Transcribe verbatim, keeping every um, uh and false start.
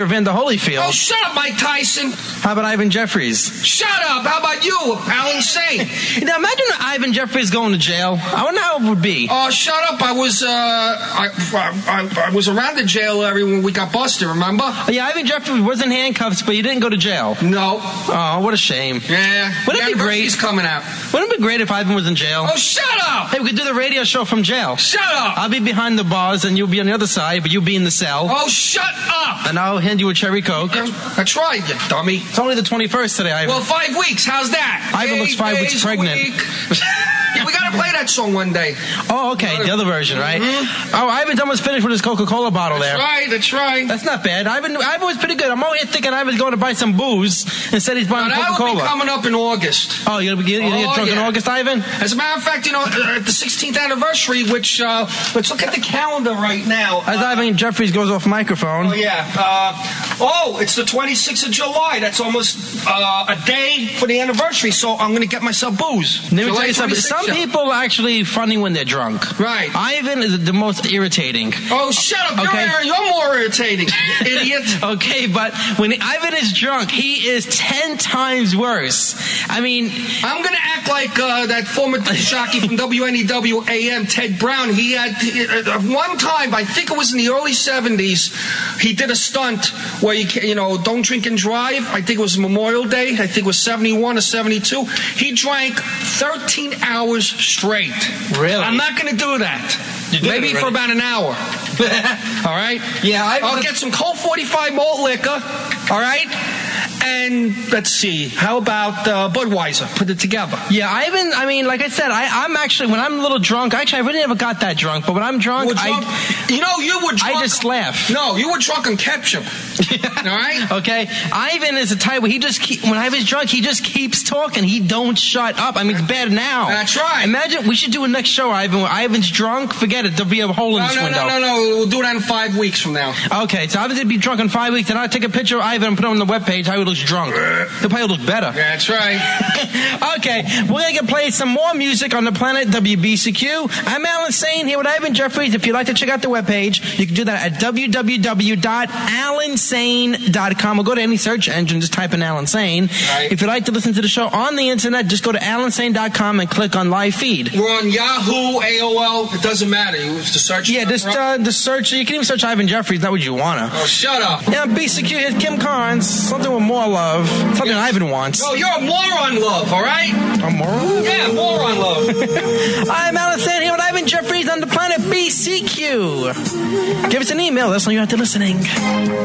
Evander Holyfield. Oh, shut up, Mike Tyson. How about Ivan Jeffries? Shut up. How about you, Alan Sane? Now, imagine Ivan Jeffries going to jail. I wonder how it would be. Oh, shut up. I was uh, I, I, I was around the jail area when we got busted, remember? Oh, yeah, Ivan Jeffries was in handcuffs, but he didn't go to jail. No. Oh, what a shame. Yeah. Wouldn't it be great? He's coming out. Wouldn't it be great if Ivan was in jail? Oh, shut up. Hey, we could do the radio show from jail. Shut up. I'll be behind the bars, and you'll be on the other side, but you'll be in the cell. Oh, shut up. And I'll hand you a cherry Coke. That's right, you dummy. It's only the twenty-first today, Ivan. Well, five weeks. How's that? Ivan looks five Eight weeks pregnant. Week. Yeah, we got to play that song one day. Oh, okay. The other version, right? Mm-hmm. Oh, Ivan's almost finished with his Coca-Cola bottle that's there. That's right. That's right. That's not bad. Ivan, Ivan was pretty good. I'm over here thinking Ivan's going to buy some booze instead he's buying now, Coca-Cola. That will be coming up in August. Oh, you're going to get oh, drunk yeah. in August, Ivan? As a matter of fact, you know, uh, the sixteenth anniversary, which, uh, let's look at the calendar right now. As uh, Ivan Jeffries goes off microphone. Oh, yeah. Uh, oh, it's the twenty-sixth of July. That's almost uh, a day for the anniversary, so I'm going to get myself booze. Let me tell you something. Some people are actually funny when they're drunk. Right. Ivan is the most irritating. Oh, shut up. Okay. You're, you're more irritating, you idiot. Okay, but when Ivan is drunk, he is ten times worse. I mean... I'm going to act like uh, that former jockey from W N E W A M, Ted Brown. He had, uh, one time, I think it was in the early seventies, he did a stunt where, you, you know, don't drink and drive. I think it was Memorial Day. I think it was seventy-one or seventy-two. He drank thirteen hours straight. Really? I'm not going to do that. You did Maybe it, right? for about an hour. All right? Yeah, I, I'll get some Colt forty-five malt liquor. All right? And let's see, how about uh, Budweiser? Put it together. Yeah, Ivan, I mean, like I said, I, I'm actually, when I'm a little drunk, actually, I really never got that drunk, but when I'm drunk, You, drunk, I... you know, you were drunk. I just laugh. No, you were drunk on ketchup. All right? Okay? Ivan is a type where he just keep, when Ivan's drunk, he just keeps talking. He don't shut up. I mean, it's bad now. That's right. Imagine, we should do a next show, Ivan, where Ivan's drunk. Forget it. There'll be a hole in No, this no, window. no, no, no. We'll do that in five weeks from now. Okay, so Ivan's going to be drunk in five weeks, and I'll take a picture of Ivan and put it on the webpage how he looks drunk. He'll probably look better. That's right. Okay, we're going to play some more music on the planet W B C Q. I'm Alan Sane here with Ivan Jeffries. If you'd like to check out the webpage, you can do that at w w w dot alan sane dot com. Or go to any search engine, just type in Alan Sane. Right. If you'd like to listen to the show on the internet, just go to alan sane dot com and click on live feed. We're on Yahoo, A O L. It doesn't matter. You have to search. Yeah, just uh, the search. You can even search Ivan Jeffries. Not what you wanna. Oh, shut up. Yeah, B C Q. Here's Kim Carnes. Something with more love. Something Yes. Ivan wants. No, you're a moron, love. All right. A moron? Yeah, moron, love. I'm Alan Sane here with Ivan Jeffries on the planet B C Q. Give us an email. That's all you have to listening.